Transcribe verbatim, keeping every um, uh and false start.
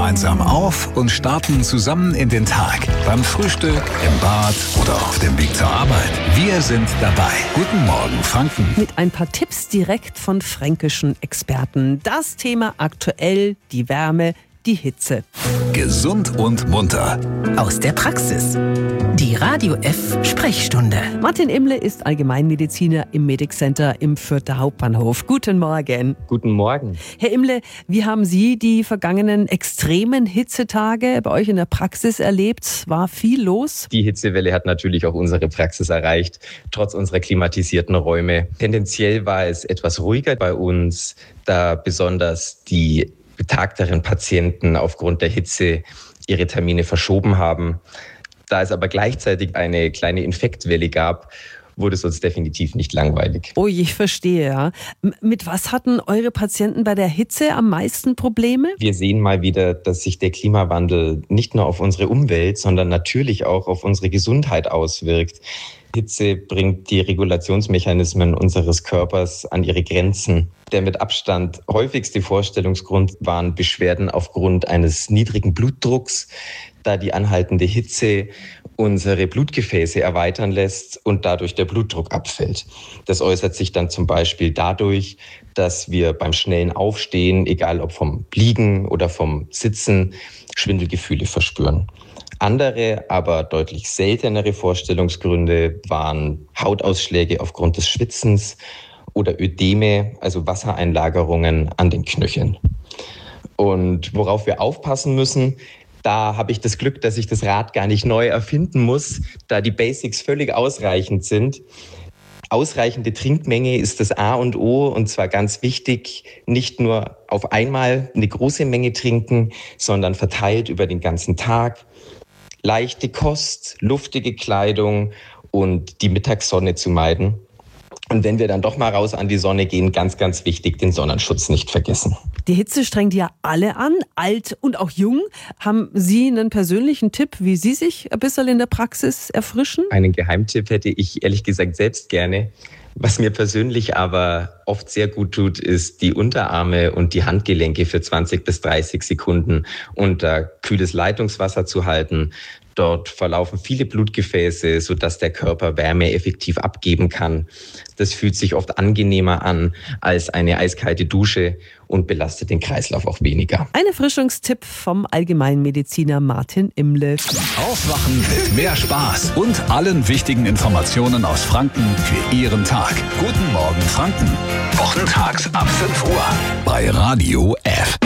gemeinsam auf und starten zusammen in den Tag. Beim Frühstück, im Bad oder auf dem Weg zur Arbeit. Wir sind dabei. Guten Morgen, Franken. Mit ein paar Tipps direkt von fränkischen Experten. Das Thema aktuell, die Wärme, die Hitze. Gesund und munter. Aus der Praxis. Die Radio F Sprechstunde. Martin Imle ist Allgemeinmediziner im Medic Center im Fürther Hauptbahnhof. Guten Morgen. Guten Morgen. Herr Imle, wie haben Sie die vergangenen extremen Hitzetage bei euch in der Praxis erlebt? War viel los? Die Hitzewelle hat natürlich auch unsere Praxis erreicht, trotz unserer klimatisierten Räume. Tendenziell war es etwas ruhiger bei uns, da besonders die betagteren Patienten aufgrund der Hitze ihre Termine verschoben haben. Da es aber gleichzeitig eine kleine Infektwelle gab, wurde es uns definitiv nicht langweilig. Oh, ich verstehe, ja. M- mit was hatten eure Patienten bei der Hitze am meisten Probleme? Wir sehen mal wieder, dass sich der Klimawandel nicht nur auf unsere Umwelt, sondern natürlich auch auf unsere Gesundheit auswirkt. Hitze bringt die Regulationsmechanismen unseres Körpers an ihre Grenzen. Der mit Abstand häufigste Vorstellungsgrund waren Beschwerden aufgrund eines niedrigen Blutdrucks, da die anhaltende Hitze unsere Blutgefäße erweitern lässt und dadurch der Blutdruck abfällt. Das äußert sich dann zum Beispiel dadurch, dass wir beim schnellen Aufstehen, egal ob vom Liegen oder vom Sitzen, Schwindelgefühle verspüren. Andere, aber deutlich seltenere Vorstellungsgründe waren Hautausschläge aufgrund des Schwitzens oder Ödeme, also Wassereinlagerungen an den Knöcheln. Und worauf wir aufpassen müssen, da habe ich das Glück, dass ich das Rad gar nicht neu erfinden muss, da die Basics völlig ausreichend sind. Ausreichende Trinkmenge ist das A und O, und zwar ganz wichtig, nicht nur auf einmal eine große Menge trinken, sondern verteilt über den ganzen Tag. Leichte Kost, luftige Kleidung und die Mittagssonne zu meiden. Und wenn wir dann doch mal raus an die Sonne gehen, ganz, ganz wichtig, den Sonnenschutz nicht vergessen. Die Hitze strengt ja alle an, alt und auch jung. Haben Sie einen persönlichen Tipp, wie Sie sich ein bisschen in der Praxis erfrischen? Einen Geheimtipp hätte ich ehrlich gesagt selbst gerne. Was mir persönlich aber oft sehr gut tut, ist die Unterarme und die Handgelenke für zwanzig bis dreißig Sekunden unter kühles Leitungswasser zu halten. Dort verlaufen viele Blutgefäße, sodass der Körper Wärme effektiv abgeben kann. Das fühlt sich oft angenehmer an als eine eiskalte Dusche und belastet den Kreislauf auch weniger. Ein Erfrischungstipp vom Allgemeinmediziner Martin Imle. Aufwachen mit mehr Spaß und allen wichtigen Informationen aus Franken für Ihren Tag. Guten Morgen, Franken. Wochentags ab fünf Uhr bei Radio F.